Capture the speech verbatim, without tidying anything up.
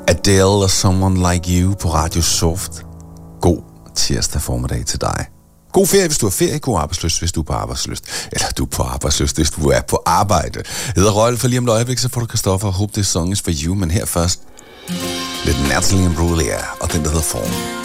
Adele og Someone Like You på Radio Soft. God tirsdag formiddag til dig. God ferie, hvis du har ferie. God arbejdsløst, hvis du er på arbejdsløst. Eller du er på arbejdsløst, hvis du er på arbejde. Jeg hedder Røgle, for lige om et øjeblik, så får du Christoffer. Hope this song is for you. Men her først lidt Natalie Imbruglia og den, der hedder Form.